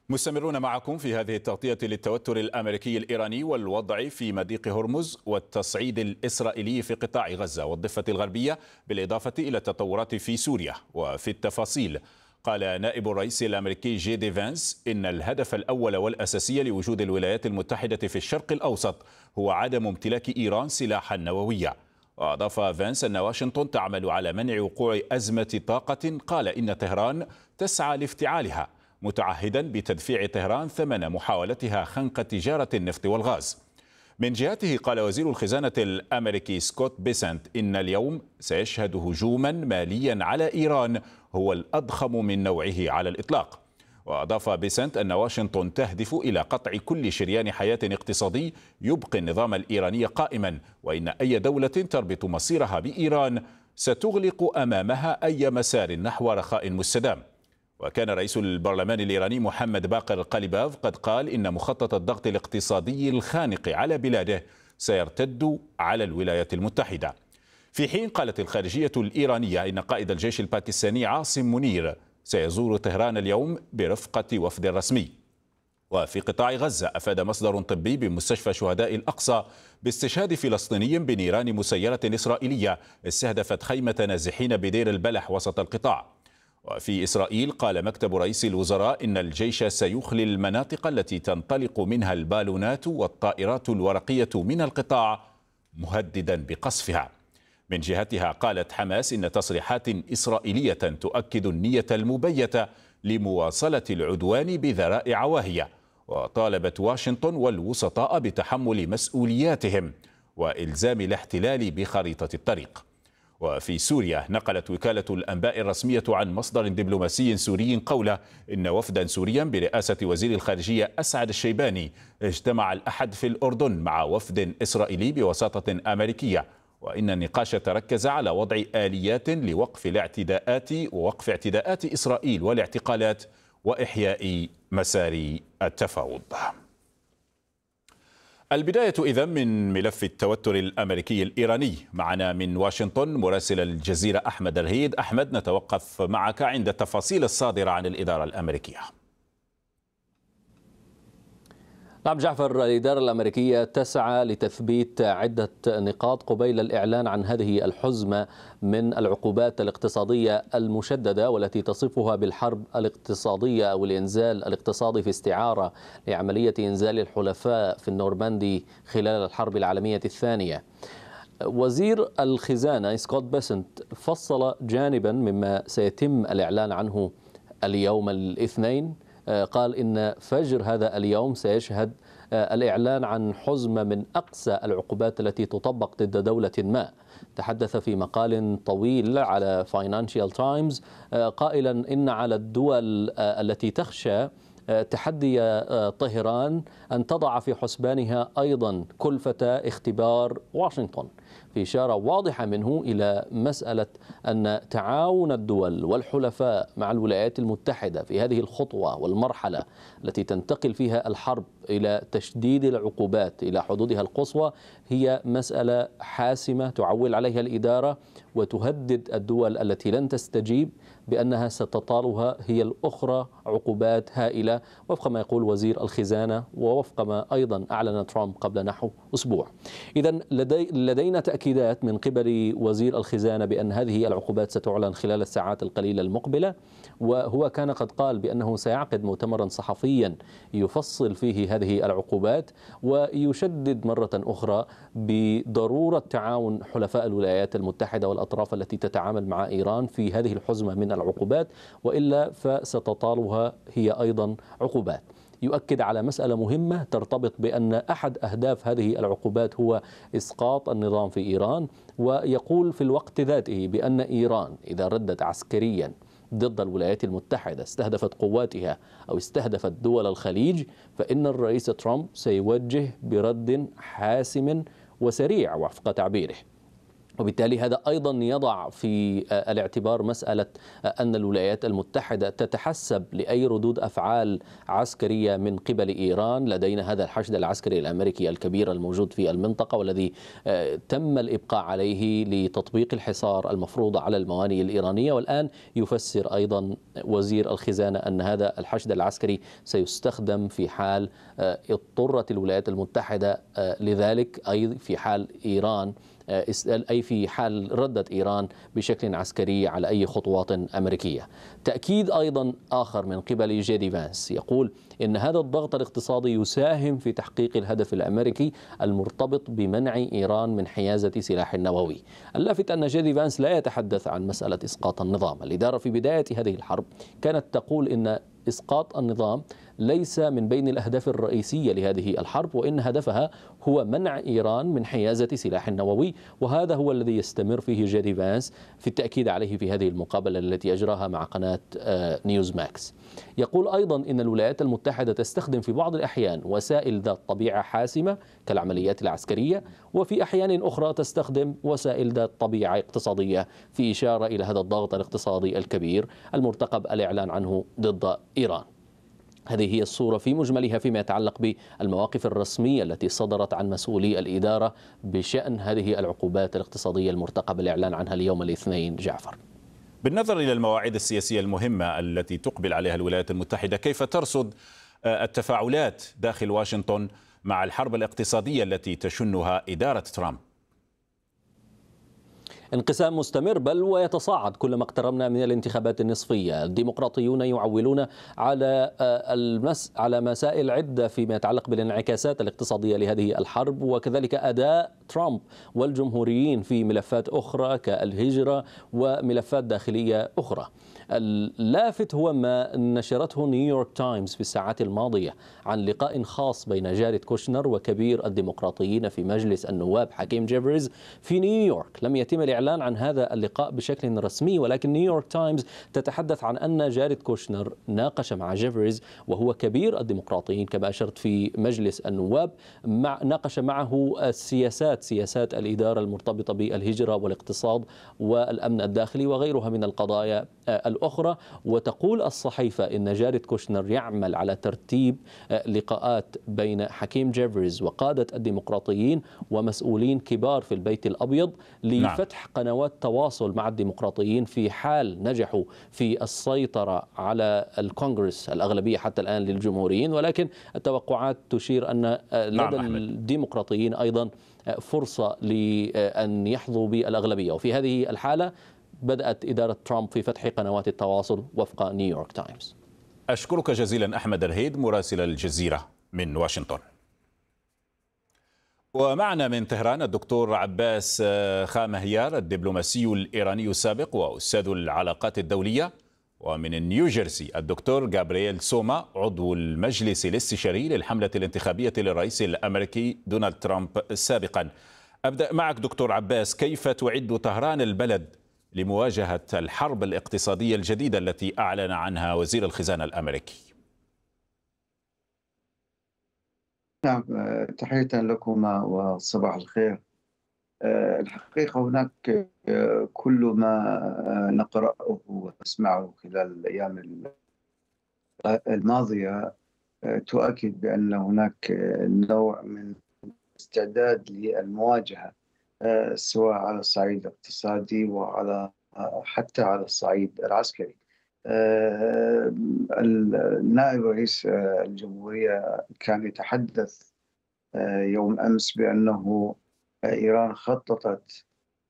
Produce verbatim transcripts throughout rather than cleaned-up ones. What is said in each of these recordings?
مستمرون معكم في هذه التغطية للتوتر الأمريكي الإيراني والوضع في مضيق هرمز والتصعيد الإسرائيلي في قطاع غزة والضفة الغربية، بالإضافة إلى التطورات في سوريا. وفي التفاصيل، قال نائب الرئيس الأمريكي جي دي فانس إن الهدف الأول والأساسي لوجود الولايات المتحدة في الشرق الأوسط هو عدم امتلاك إيران سلاحا نوويا. وأضاف فانس أن واشنطن تعمل على منع وقوع أزمة طاقة، قال إن طهران تسعى لافتعالها، متعهدا بتدفيع طهران ثمن محاولتها خنق تجارة النفط والغاز. من جهته، قال وزير الخزانة الأمريكي سكوت بيسنت إن اليوم سيشهد هجوما ماليا على إيران هو الأضخم من نوعه على الإطلاق. وأضاف بيسنت أن واشنطن تهدف إلى قطع كل شريان حياة اقتصادي يبقي النظام الإيراني قائما، وإن أي دولة تربط مصيرها بإيران ستغلق أمامها أي مسار نحو رخاء مستدام. وكان رئيس البرلمان الإيراني محمد باقر قليباف قد قال إن مخطط الضغط الاقتصادي الخانق على بلاده سيرتد على الولايات المتحدة. في حين قالت الخارجية الإيرانية إن قائد الجيش الباكستاني عاصم منير سيزور طهران اليوم برفقة وفد رسمي. وفي قطاع غزة، أفاد مصدر طبي بمستشفى شهداء الأقصى باستشهاد فلسطيني بنيران مسيرة إسرائيلية استهدفت خيمة نازحين بدير البلح وسط القطاع. وفي إسرائيل، قال مكتب رئيس الوزراء إن الجيش سيخلي المناطق التي تنطلق منها البالونات والطائرات الورقية من القطاع، مهددا بقصفها. من جهتها، قالت حماس إن تصريحات إسرائيلية تؤكد النية المبيتة لمواصلة العدوان بذرائع واهية، وطالبت واشنطن والوسطاء بتحمل مسؤولياتهم وإلزام الاحتلال بخريطة الطريق. وفي سوريا، نقلت وكالة الأنباء الرسمية عن مصدر دبلوماسي سوري قوله إن وفدا سوريا برئاسة وزير الخارجية أسعد الشيباني اجتمع الأحد في الأردن مع وفد إسرائيلي بوساطة أمريكية، وإن النقاش تركز على وضع آليات لوقف الاعتداءات ووقف اعتداءات إسرائيل والاعتقالات وإحياء مسار التفاوض. البداية إذن من ملف التوتر الأمريكي الإيراني. معنا من واشنطن مراسل الجزيرة أحمد الهيد. أحمد، نتوقف معك عند التفاصيل الصادرة عن الإدارة الأمريكية. نعم جعفر، الإدارة الأمريكية تسعى لتثبيت عدة نقاط قبيل الإعلان عن هذه الحزمة من العقوبات الاقتصادية المشددة، والتي تصفها بالحرب الاقتصادية أو الإنزال الاقتصادي في استعارة لعملية إنزال الحلفاء في النورماندي خلال الحرب العالمية الثانية. وزير الخزانة سكوت بيسنت فصل جانبا مما سيتم الإعلان عنه اليوم الاثنين. قال إن فجر هذا اليوم سيشهد الإعلان عن حزمة من أقسى العقوبات التي تطبق ضد دولة ما. تحدث في مقال طويل على فاينانشال تايمز قائلا إن على الدول التي تخشى تحدي طهران أن تضع في حسبانها أيضا كلفة اختبار واشنطن، في إشارة واضحة منه إلى مسألة أن تعاون الدول والحلفاء مع الولايات المتحدة في هذه الخطوة والمرحلة التي تنتقل فيها الحرب إلى تشديد العقوبات إلى حدودها القصوى هي مسألة حاسمة تعول عليها الإدارة، وتهدد الدول التي لن تستجيب بأنها ستطالها هي الأخرى عقوبات هائلة، وفق ما يقول وزير الخزانة ووفق ما أيضا أعلن ترامب قبل نحو أسبوع. إذن لدي لدينا تأكيدات من قبل وزير الخزانة بأن هذه العقوبات ستعلن خلال الساعات القليلة المقبلة، وهو كان قد قال بأنه سيعقد مؤتمرا صحفيا يفصل فيه هذه العقوبات، ويشدد مرة أخرى بضرورة تعاون حلفاء الولايات المتحدة والأطراف التي تتعامل مع إيران في هذه الحزمة من العقوبات، وإلا فستطالها هي أيضا عقوبات. يؤكد على مسألة مهمة ترتبط بأن أحد أهداف هذه العقوبات هو إسقاط النظام في إيران، ويقول في الوقت ذاته بأن إيران إذا ردت عسكريا ضد الولايات المتحدة، استهدفت قواتها أو استهدفت دول الخليج، فإن الرئيس ترامب سيوجه برد حاسم وسريع وفق تعبيره. وبالتالي هذا أيضا يضع في الاعتبار مسألة أن الولايات المتحدة تتحسب لأي ردود أفعال عسكرية من قبل إيران. لدينا هذا الحشد العسكري الأمريكي الكبير الموجود في المنطقة، والذي تم الإبقاء عليه لتطبيق الحصار المفروض على الموانئ الإيرانية. والآن يفسر أيضا وزير الخزانة أن هذا الحشد العسكري سيستخدم في حال اضطرت الولايات المتحدة لذلك، أي في حال إيران أي في حال ردت إيران بشكل عسكري على أي خطوات أمريكية. تأكيد أيضا آخر من قبل جيدي فانس يقول إن هذا الضغط الاقتصادي يساهم في تحقيق الهدف الأمريكي المرتبط بمنع إيران من حيازة سلاح نووي. اللافت أن جيدي فانس لا يتحدث عن مسألة إسقاط النظام. الإدارة في بداية هذه الحرب كانت تقول إن إسقاط النظام ليس من بين الأهداف الرئيسية لهذه الحرب، وإن هدفها هو منع إيران من حيازة سلاح نووي. وهذا هو الذي يستمر فيه جيدي فانس في التأكيد عليه في هذه المقابلة التي أجراها مع قناة نيوز ماكس. يقول أيضا إن الولايات المتحدة تستخدم في بعض الأحيان وسائل ذات طبيعة حاسمة كالعمليات العسكرية، وفي أحيان أخرى تستخدم وسائل ذات طبيعة اقتصادية، في إشارة إلى هذا الضغط الاقتصادي الكبير المرتقب الإعلان عنه ضد إيران. هذه هي الصورة في مجملها فيما يتعلق بالمواقف الرسمية التي صدرت عن مسؤولي الإدارة بشأن هذه العقوبات الاقتصادية المرتقب الإعلان عنها اليوم الاثنين. جعفر، بالنظر إلى المواعيد السياسية المهمة التي تقبل عليها الولايات المتحدة، كيف ترصد التفاعلات داخل واشنطن مع الحرب الاقتصادية التي تشنها إدارة ترامب؟ انقسام مستمر بل ويتصاعد كلما اقتربنا من الانتخابات النصفية. الديمقراطيون يعولون على المس على مسائل عدة فيما يتعلق بالانعكاسات الاقتصادية لهذه الحرب، وكذلك أداء ترامب والجمهوريين في ملفات أخرى كالهجرة وملفات داخلية أخرى. اللافت هو ما نشرته نيويورك تايمز في الساعات الماضية عن لقاء خاص بين جاريد كوشنر وكبير الديمقراطيين في مجلس النواب حكيم جيفرز في نيويورك. لم يتم الإعلان عن هذا اللقاء بشكل رسمي، ولكن نيويورك تايمز تتحدث عن أن جاريد كوشنر ناقش مع جيفرز، وهو كبير الديمقراطيين كما أشرت في مجلس النواب، مع ناقش معه السياسات سياسات الإدارة المرتبطة بالهجرة والاقتصاد والأمن الداخلي وغيرها من القضايا الأخرى. وتقول الصحيفة إن جاريد كوشنر يعمل على ترتيب لقاءات بين حكيم جيفرز وقادة الديمقراطيين ومسؤولين كبار في البيت الأبيض لفتح نعم. قنوات تواصل مع الديمقراطيين في حال نجحوا في السيطرة على الكونغرس الأغلبية حتى الآن للجمهوريين، ولكن التوقعات تشير أن لدى نعم الديمقراطيين أيضا فرصة لأن يحظوا بالأغلبية. وفي هذه الحالة بدأت إدارة ترامب في فتح قنوات التواصل وفق نيويورك تايمز. أشكرك جزيلا أحمد الهيد مراسل الجزيرة من واشنطن. ومعنا من طهران الدكتور عباس خامهيار الدبلوماسي الإيراني السابق وأستاذ العلاقات الدولية، ومن نيوجيرسي الدكتور جابرييل سوما عضو المجلس الاستشاري للحملة الانتخابية للرئيس الأمريكي دونالد ترامب سابقا. أبدأ معك دكتور عباس، كيف تعد طهران البلد لمواجهة الحرب الاقتصادية الجديدة التي أعلن عنها وزير الخزانة الأمريكي؟ نعم، تحية لكما وصباح الخير. الحقيقة هناك كل ما نقرأه ونسمعه خلال الأيام الماضية تؤكد بأن هناك نوع من استعداد للمواجهة، سواء على الصعيد الاقتصادي وعلى حتى على الصعيد العسكري. النائب رئيس الجمهورية كان يتحدث يوم أمس بأنه إيران خططت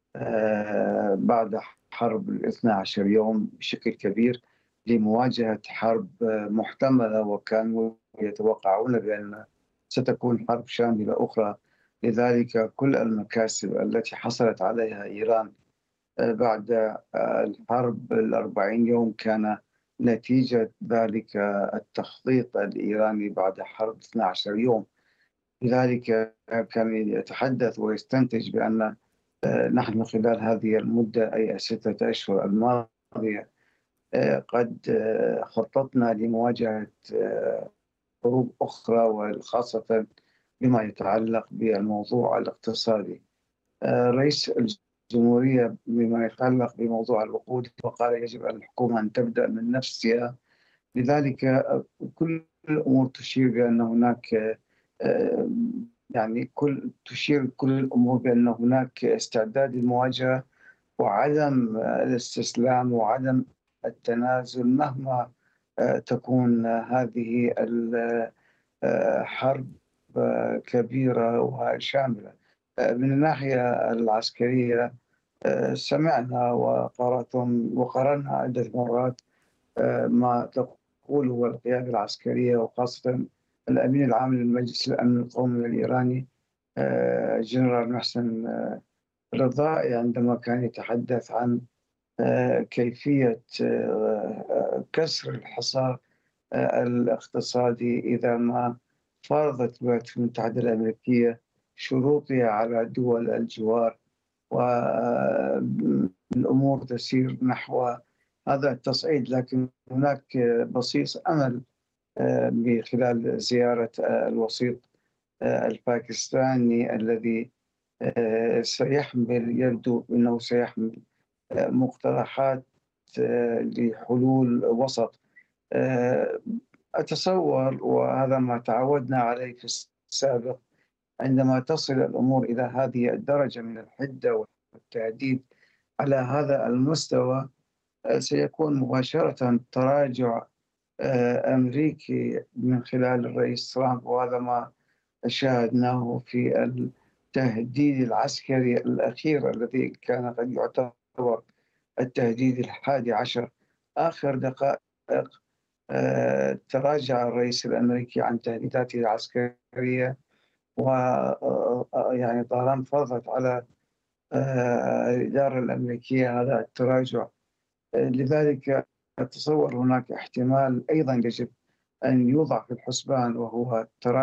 بعد حرب الاثنى عشر يوم بشكل كبير لمواجهة حرب محتملة، وكانوا يتوقعون بأن ستكون حرب شاملة أخرى. لذلك كل المكاسب التي حصلت عليها إيران بعد الحرب الأربعين يوم كان نتيجة ذلك التخطيط الإيراني بعد حرب اثنى عشر يوم. لذلك كان يتحدث ويستنتج بأن نحن خلال هذه المدة أي ستة أشهر الماضية قد خططنا لمواجهة حروب أخرى، وخاصة بما يتعلق بالموضوع الاقتصادي. رئيس الجمهورية بما يتعلق بموضوع الوقود، وقال يجب على الحكومة أن تبدأ من نفسها. لذلك كل الأمور تشير بأن هناك يعني كل تشير كل الأمور بأن هناك استعداد للمواجهة وعدم الاستسلام وعدم التنازل مهما تكون هذه الحرب كبيرة وشاملة. من الناحية العسكرية سمعنا وقرأنا عدة مرات ما تقوله القيادة العسكرية وخاصة الأمين العام للمجلس الأمن القومي الإيراني جنرال محسن رضائي، عندما كان يتحدث عن كيفية كسر الحصار الاقتصادي إذا ما فرضت الولايات المتحدة الأمريكية شروطها على دول الجوار، والأمور تسير نحو هذا التصعيد. لكن هناك بصيص أمل من زيارة الوسيط الباكستاني الذي سيحمل يبدو أنه سيحمل مقترحات لحلول وسط. أتصور، وهذا ما تعودنا عليه في السابق، عندما تصل الأمور إلى هذه الدرجة من الحدة والتهديد على هذا المستوى سيكون مباشرة تراجع أمريكي من خلال الرئيس ترامب، وهذا ما شاهدناه في التهديد العسكري الأخير الذي كان قد يعتبر التهديد الحادي عشر. آخر دقائق تراجع الرئيس الأمريكي عن تهديداته العسكرية، ويعني طالما فرضت على الإدارة الأمريكية هذا التراجع. لذلك أتصور هناك احتمال أيضا يجب أن يوضع في الحسبان، وهو التراجع